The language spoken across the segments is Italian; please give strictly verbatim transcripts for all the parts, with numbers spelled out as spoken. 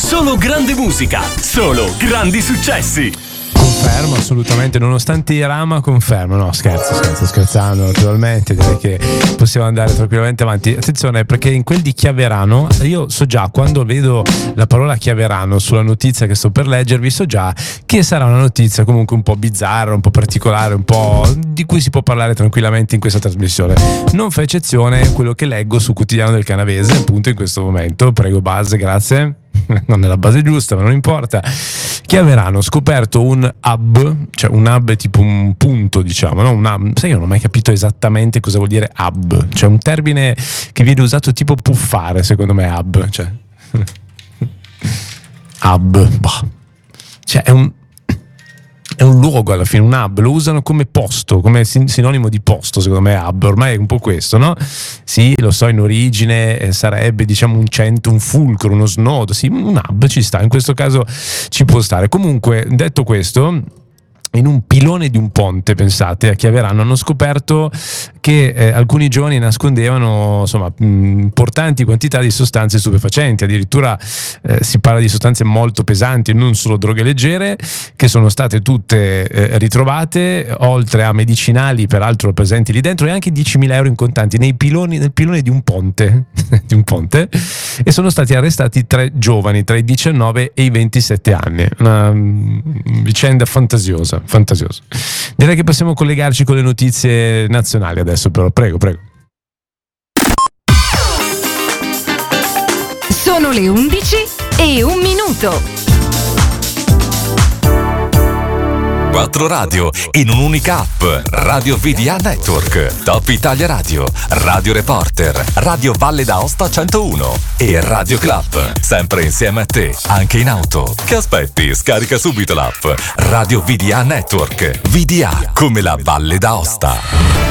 Solo grande musica, solo grandi successi. Confermo, assolutamente, nonostante Irama confermo, no scherzo, scherzo, scherzando naturalmente, direi che possiamo andare tranquillamente avanti. Attenzione, perché in quel di Chiaverano, io so già, quando vedo la parola Chiaverano sulla notizia che sto per leggervi, so già che sarà una notizia comunque un po' bizzarra, un po' particolare, un po' di cui si può parlare tranquillamente in questa trasmissione. Non fa eccezione quello che leggo sul Quotidiano del Canavese, appunto in questo momento. Prego base, grazie. Non è la base giusta, ma non importa. Chiaverano, scoperto un hub, cioè un hub è tipo un punto, diciamo, no? Un hub. Sai, io non ho mai capito esattamente cosa vuol dire hub, cioè un termine che viene usato tipo puffare, secondo me hub, cioè hub, bah. Cioè è un è un luogo alla fine, un hub, lo usano come posto, come sin- sinonimo di posto, secondo me hub, ormai è un po' questo, no? Sì, lo so, in origine eh, sarebbe diciamo un centro, un fulcro, uno snodo, sì, un hub ci sta, in questo caso ci può stare. Comunque, detto questo, in un pilone di un ponte, pensate, a Chiaverano, hanno scoperto che eh, alcuni giovani nascondevano insomma mh, importanti quantità di sostanze stupefacenti, addirittura eh, si parla di sostanze molto pesanti, non solo droghe leggere, che sono state tutte eh, ritrovate, oltre a medicinali peraltro presenti lì dentro, e anche diecimila euro in contanti nei piloni, nel pilone di un ponte di un ponte, e sono stati arrestati tre giovani tra i diciannove e i ventisette anni. Una um, vicenda fantasiosa fantasioso. Direi che possiamo collegarci con le notizie nazionali adesso, però prego, prego. Sono le undici e un minuto. Quattro radio in un'unica app. Radio V D A Network, Top Italia Radio, Radio Reporter, Radio Valle d'Aosta centouno e Radio Club. Sempre insieme a te, anche in auto. Che aspetti? Scarica subito l'app Radio V D A Network. V D A come la Valle d'Aosta.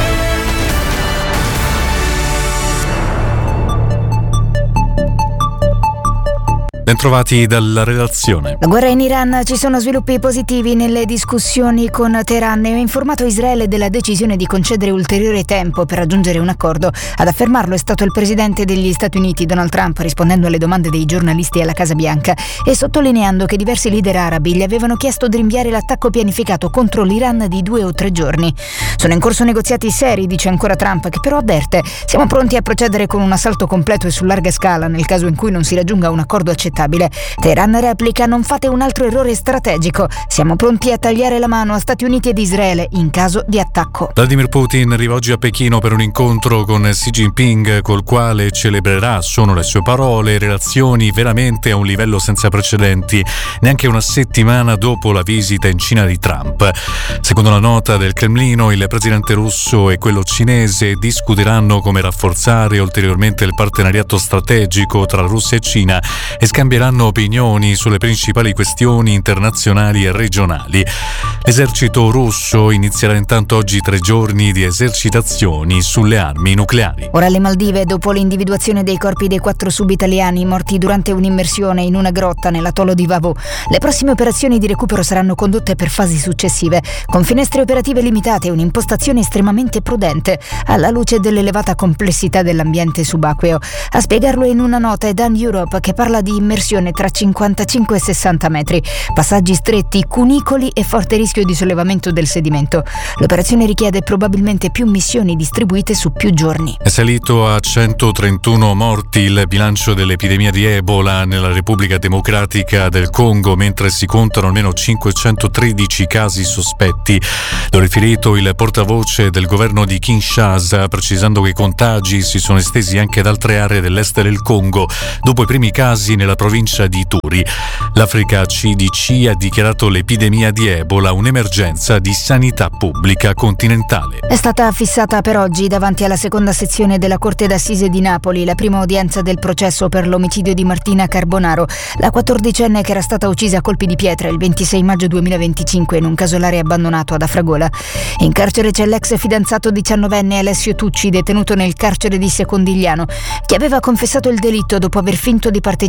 Bentrovati dalla redazione. La guerra in Iran, ci sono sviluppi positivi nelle discussioni con Teheran e ha informato Israele della decisione di concedere ulteriore tempo per raggiungere un accordo. Ad affermarlo è stato il presidente degli Stati Uniti, Donald Trump, rispondendo alle domande dei giornalisti alla Casa Bianca e sottolineando che diversi leader arabi gli avevano chiesto di rinviare l'attacco pianificato contro l'Iran di due o tre giorni. Sono in corso negoziati seri, dice ancora Trump, che però avverte: siamo pronti a procedere con un assalto completo e su larga scala nel caso in cui non si raggiunga un accordo accettabile. Teheran replica: non fate un altro errore strategico, siamo pronti a tagliare la mano a Stati Uniti ed Israele in caso di attacco. Vladimir Putin arriva oggi a Pechino per un incontro con Xi Jinping, col quale celebrerà, sono le sue parole, relazioni veramente a un livello senza precedenti, neanche una settimana dopo la visita in Cina di Trump. Secondo la nota del Cremlino, il presidente russo e quello cinese discuteranno come rafforzare ulteriormente il partenariato strategico tra Russia e Cina e scambiare cambieranno opinioni sulle principali questioni internazionali e regionali. L'esercito russo inizierà intanto oggi tre giorni di esercitazioni sulle armi nucleari. Ora le Maldive, dopo l'individuazione dei corpi dei quattro sub-italiani morti durante un'immersione in una grotta nell'atollo di Vavo, le prossime operazioni di recupero saranno condotte per fasi successive, con finestre operative limitate e un'impostazione estremamente prudente, alla luce dell'elevata complessità dell'ambiente subacqueo. A spiegarlo in una nota è Dan Europe, che parla di immersione tra cinquantacinque e sessanta metri, passaggi stretti, cunicoli e forte rischio di sollevamento del sedimento. L'operazione richiede probabilmente più missioni distribuite su più giorni. È salito a centotrentuno morti il bilancio dell'epidemia di Ebola nella Repubblica Democratica del Congo, mentre si contano almeno cinquecentotredici casi sospetti. L'ha riferito il portavoce del governo di Kinshasa, precisando che i contagi si sono estesi anche ad altre aree dell'est del Congo, dopo i primi casi nella provincia di Ituri. L'Africa C D C ha dichiarato l'epidemia di Ebola un'emergenza di sanità pubblica continentale. È stata fissata per oggi davanti alla seconda sezione della Corte d'Assise di Napoli la prima udienza del processo per l'omicidio di Martina Carbonaro, la quattordicenne che era stata uccisa a colpi di pietra il ventisei maggio duemilaventicinque in un casolare abbandonato ad Afragola. In carcere c'è l'ex fidanzato diciannovenne Alessio Tucci, detenuto nel carcere di Secondigliano, che aveva confessato il delitto dopo aver finto di partecipare alle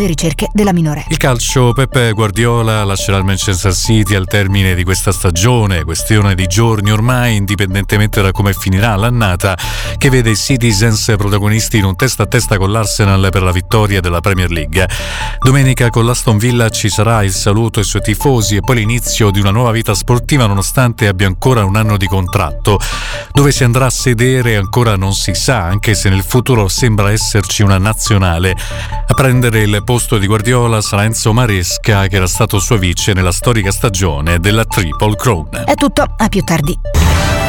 le ricerche della minore. Il calcio: Pep Guardiola lascerà il Manchester City al termine di questa stagione, questione di giorni ormai, indipendentemente da come finirà l'annata, che vede i Citizens protagonisti in un testa a testa con l'Arsenal per la vittoria della Premier League. Domenica con l'Aston Villa ci sarà il saluto ai suoi tifosi e poi l'inizio di una nuova vita sportiva, nonostante abbia ancora un anno di contratto. Dove si andrà a sedere ancora non si sa, anche se nel futuro sembra esserci una nazionale. A prendere il posto di Guardiola sarà Enzo Maresca, che era stato suo vice nella storica stagione della Triple Crown. È tutto, a più tardi.